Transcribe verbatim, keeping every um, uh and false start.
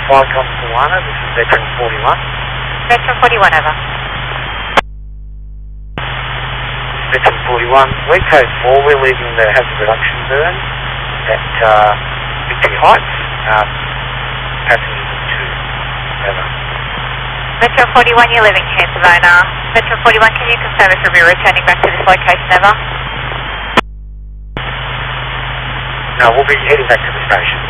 five Thomas Moana, this is Veteran forty-one. Veteran forty-one, over. Veteran forty-one, we're code four, we're leaving the hazard reduction burn at uh, Victory Heights, um, passengers of two, over. Veteran forty-one, you're leaving Cantabona. Veteran forty-one, can you confirm if you'll be returning back to this location, over? No, we'll be heading back to the station.